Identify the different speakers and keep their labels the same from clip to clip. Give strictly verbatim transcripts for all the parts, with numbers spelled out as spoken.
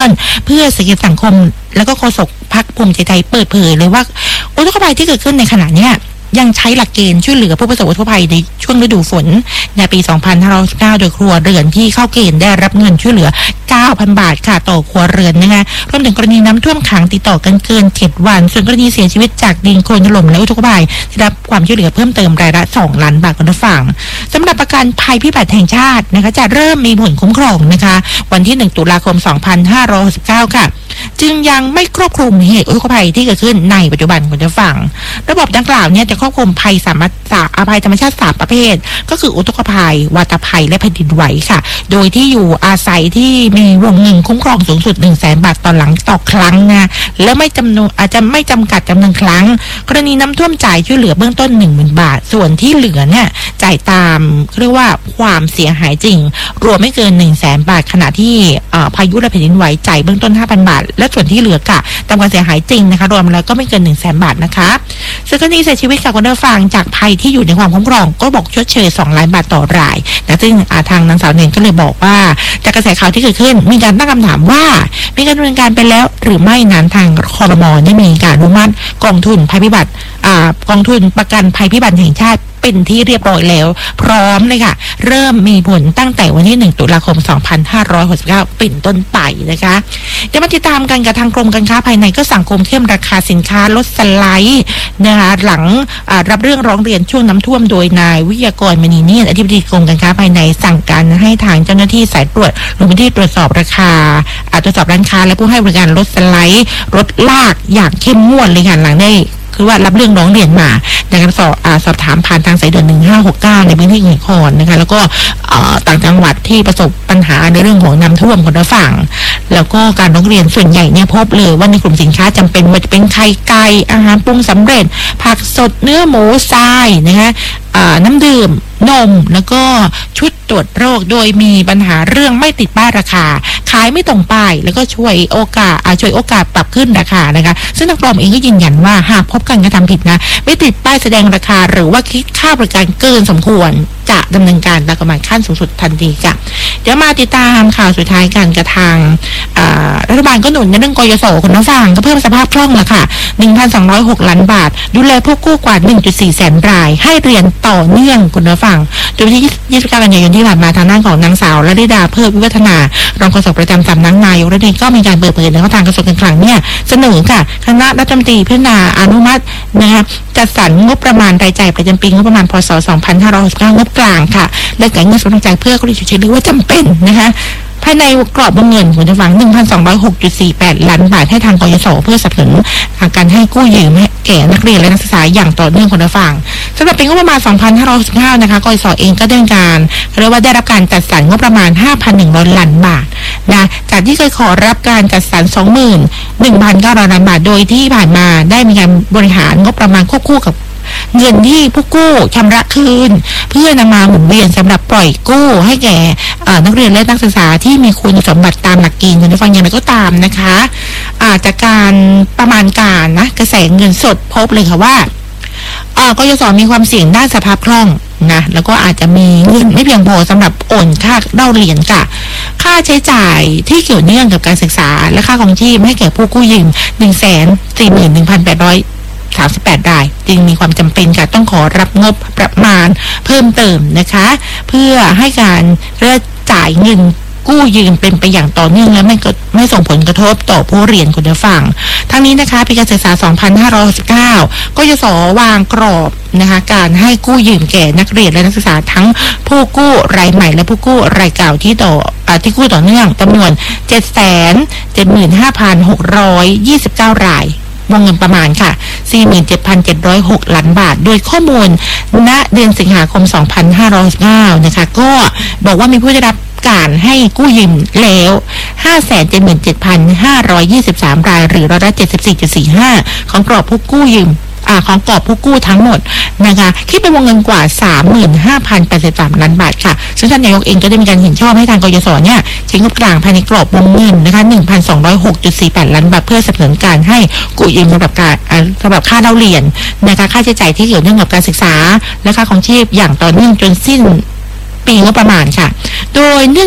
Speaker 1: นเพื่อเศรษฐกิจสังคมแล้วก็โฆษกพรรคภูมิใจไทยเปิดเผยเลยว่าอุทกภัยที่เกิดขึ้นในขณะนี้ยังใช้หลักเกณฑ์ช่วยเหลือผู้ประสบอุทกภัยในช่วงฤดูฝนในปี สองพันห้าร้อยสิบเก้า โดยครัวเรือนที่เข้าเกณฑ์ได้รับเงินช่วยเหลือ เก้าพัน บาทค่ะต่อครัวเรือนนะคะรวมถึงกรณีน้ำท่วมขังติดต่อกันเกินเจ็ดวันส่วนกรณีเสียชีวิตจากดินโคลนถล่มและอุทกภัยได้รับความช่วยเหลือเพิ่มเติมรายละสองล้านบาทคุณผู้ฟังสำหรับประกันภัยพิบัติแห่งชาตินะคะจะเริ่มมีผลคุ้มครองนะคะวันที่หนึ่งตุลาคมสองพันห้าร้อยหกสิบเก้าค่ะจึงยังไม่ครอบคลุมเหตุอุทกภัยที่เกิดขึ้นในปัจจุบันคุณผู้ฟังระบบดังกล่าวเนี่ยจะครอบคลุมภัยสามารถอภัยธรรมชาติสามประเภทก็คืออุทกภัยวาตภัยและแผ่นดินไหวค่ะโดยที่อยู่อาศัยที่มีวงเงินคุ้มครองสูงสุด หนึ่งแสน บาทต่อหลังต่อครั้งนะและไม่จำนวนอาจจะไม่จำกัดจำนวนครั้งกรณีน้ำท่วมจ่ายช่วยเหลือเบื้องต้น หนึ่งหมื่น บาทส่วนที่เหลือเนี่ยจ่ายตามเรียกว่าความเสียหายจริงรวมไม่เกิน หนึ่งแสน บาทขณะที่พายุและแผ่นดินไหวจ่ายเบื้องต้น ห้าพัน บาทและส่วนที่เหลือกะตามความเสียหายจริงนะคะรวมแล้วก็ไม่เกิน หนึ่งแสน บาทนะคะส่วนกรณีเสียชีวิตจากคนเดินฟังจากภัยที่อยู่ในความคุ้มครองก็บอกชดเชยสองล้านบาทต่อรายแต่ซึ่งทางนางสาวเนนก็เลยบอกว่าจากกระแสข่าวที่เกิดขึ้นมีการตั้งคำถามว่ามีการดำเนินการไปแล้วหรือไม่นั้นทางครม.ได้มีการอนุมัติกองทุนภัยพิบัติกองทุนประกันภัยพิบัติแห่งชาติเป็นที่เรียบร้อยแล้วพร้อมเลยค่ะเริ่มมีผลตั้งแต่วันที่หนึ่งตุลาคมสองพันห้าร้อยหกสิบเก้าเป็นต้นไปนะคะเดี๋ยวมาติดตามกันกับทางกรมการค้าภายในก็สั่งคุมเข้มราคาสินค้าลดสไลด์นะคะหลังรับเรื่องร้องเรียนช่วงน้ำท่วมโดยนายวิทยากรมณีเนียนอธิบดีกรมการค้าภายในสั่งการให้ทางเจ้าหน้าที่สายตรวจลงพื้นที่ตรวจสอบราคาตรวจสอบร้านค้าและผู้ให้บริการลดสไลด์ลดลากอย่างเข้มงวดเลยค่ะหลังได้คือว่ารับเรื่องร้องเรียนมาในการสอบสอบถามผ่านทางสายด่วนหนึ่งห้าหกเก้าในพื้นที่นครนะคะแล้วก็ต่างจังหวัดที่ประสบปัญหาในเรื่องของน้ำท่วมคนละฝั่งแล้วก็การร้องเรียนส่วนใหญ่เนี่ยพบเลยว่าในกลุ่มสินค้าจำเป็นว่าจะเป็นไข่ไก่อาหารปรุงสำเร็จผักสดเนื้อหมูทรายนะคะน้ำดื่มนมแล้วก็ชุดตรวจโรคโดยมีปัญหาเรื่องไม่ติดป้ายราคาขายไม่ตรงป้ายแล้วก็ช่วยโอกาสช่วยโอกาสปรับขึ้นราคานะคะซึ่งทางกรมเองก็ยืนยันว่าหากพบการกระทำผิดนะไม่ติดป้ายแสดงราคาหรือว่าคิดค่าบริการเกินสมควรจะดำเนินการตามกฎหมายขั้นสูงสุดทันทีค่ะเดี๋ยวมาติดตามข่าวสุดท้ายกันกระทางรัฐบาลก็หนุนในเรื่องกยศคุณผู้ฟังก็เพิ่มสภาพคล่องละค่ะ หนึ่งพันสองร้อยหก ล้านบาทดูแลผู้กู้กว่า หนึ่งจุดสี่ แสนรายให้เรียนต่อเนื่องคุณผู้ฟังโดยวันที่ยี่สิบเก้ากันยายนที่ผ่านมาทางด้านของนางสาวลลิดาเพิ่มวิวัฒนารองโฆษกประจำสำนักนายกรัฐมนตรีก็มีการเปิดเผยในทางกระทรวงการคลังเนี่ยเสนอค่ะคณะรัฐมนตรีพิจารณาอนุมัตินะคะจัดสรรงบประมาณรายจ่ายประจำปีงบประมาณพ.ศ. สองพันห้าร้อยหกสิบเก้างบกลางค่ะและจ่ายเงินสดจ่ายเพื่อกรณีฉุกเฉินหรือว่าจำเป็นนะคะภายในกรอบวงเงินคุณผู้ฟัง หนึ่งพันสองร้อยหกจุดสี่แปด ล้านบาทให้ทางกยศเพื่อสนับสนุนการให้กู้ยืมแก่นักเรียนและนักศึกษาอย่างต่อเนื่องคุณผู้ฟังสำหรับปีงบประมาณสองพันห้าร้อยหกสิบเก้านะคะกยศเองก็ได้การเรียกว่าได้รับการจัดสรรงบประมาณ ห้าพันหนึ่งร้อย ล้านบาทนะจากที่เคยขอรับการจัดสรร สองหมื่นหนึ่งพันเก้าร้อย ล้านบาทโดยที่ผ่านมาได้มีการบริหารงบประมาณควบคู่กับเงินที่ผู้กู้ชำระคืนเพื่อนำมาหมุนเวียนสำหรับปล่อยกู้ให้แก่นักเรียนและนักศึกษาที่มีคุณสมบัติตามหลักเกณฑ์คุณผู้ฟังอย่างไรก็ตามนะคะจากการประมาณการนะกระแสเงินสดพบเลยค่ะว่ากยศมีความเสี่ยงด้านสภาพคล่องนะแล้วก็อาจจะมีเงินไม่เพียงพอสำหรับโอนค่าเล่าเรียนค่ะค่าใช้จ่ายที่เกี่ยวเนื่องกับการศึกษาและค่าของชีพให้แก่ผู้กู้ยืม หนึ่งแสนสี่หมื่นหนึ่งพันแปดร้อยสามสิบแปด รายจึงมีความจำเป็นค่ะต้องขอรับงบประมาณเพิ่มเติมนะคะเพื่อให้การเรียกจ่ายเงินกู้ยืมเป็นไปอย่างต่อเนื่องและไม่ไม่ส่งผลกระทบต่อผู้เรียนคุณผู้ฟังทั้งนี้นะคะปีการศึกษาสองพันห้าร้อยหกสิบเก้าก็จะสอวางกรอบนะคะการให้กู้ยืมแก่นักเรียนและนักศึกษาทั้งผู้กู้รายใหม่และผู้กู้รายเก่าที่ต่อที่กู้ต่อเนื่องจำนวน เจ็ดแสนเจ็ดหมื่นห้าพันหกร้อยยี่สิบเก้า ราย วงเงินประมาณค่ะ สี่หมื่นเจ็ดพันเจ็ดร้อยหก ล้านบาทโดยข้อมูลณเดือนสิงหาคมสองพันห้าร้อยหกสิบเก้านะคะก็บอกว่ามีผู้ได้รับการให้กู้ยืมแล้ว ห้าแสนเจ็ดหมื่นเจ็ดพันห้าร้อยยี่สิบสาม รายหรือร้อยละ เจ็ดสิบสี่จุดสี่ห้า ของกรอบผู้กู้ยืมอ่าของกรอบผู้กู้ทั้งหมดนะคะคิดเป็นวงเงินกว่า สามหมื่นห้าพันแปดสิบสาม ล้านบาทค่ะซึ่งท่านนายกเองก็ได้มีการเห็นชอบให้ทางกยศเนี่ยใช้งบกลางภายในกรอบวงเงินนะคะ หนึ่งพันสองร้อยหกจุดสี่แปด ล้านบาทเพื่อสนับสนุนการให้กู้ยืมสำหรับการสำหรับค่าเล่าเรียนนะคะค่าใช้จ่ายที่เกี่ยวเนื่องกับการศึกษาและค่าของชีพอย่างต่อเนื่องจนสิ้นปีงบประมาณค่ะโดยเนื่อง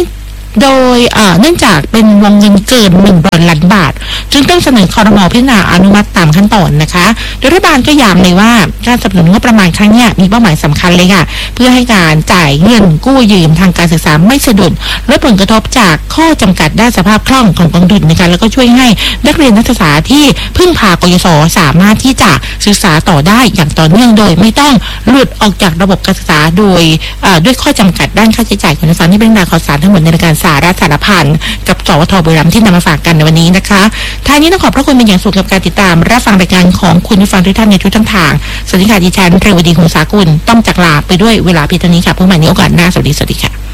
Speaker 1: โดยเนื่องจากเป็นวงเงินเกินหนึ่งร้อยล้านบาทจึงต้องเสนอครม.พิจารณาอนุมัติตามขั้นตอนนะคะโดยรัฐบาลก็ย้ำเลยว่าการสนับสนุนงบประมาณครั้งนี้มีเป้าหมายสำคัญเลยค่ะเพื่อให้การจ่ายเงินกู้ยืมทางการศึกษาไม่สะดุดลดผลกระทบจากข้อจำกัดด้านสภาพคล่องของกองทุนนะคะแล้วก็ช่วยให้นักเรียนนักศึกษาที่พึ่งพากยศสามารถที่จะศึกษาต่อได้อย่างต่อเนื่องโดยไม่ต้องหลุดออกจากระบบการศึกษาโดยด้วยข้อจำกัดด้านค่าใช้จ่ายของนักศึกษาที่เป็นรายข่าวสารทั้งหมดในรายการสาระสารพันกับสวทบุรีรัมย์ที่นำมาฝากกันในวันนี้นะคะท้ายนี้ต้องขอบพระคุณเป็นอย่างสูงกับการติดตามรับฟังรายการของคุณผู้ฟังทุกท่านในทุกช่องทางสวัสดีค่ะดิฉันเรวดีหงสากุลต้องจากลาไปด้วยเวลาเพียงเท่านี้ค่ะพบกันใหม่ในโอกาสหน้าสวัสดีสวัสดีค่ะ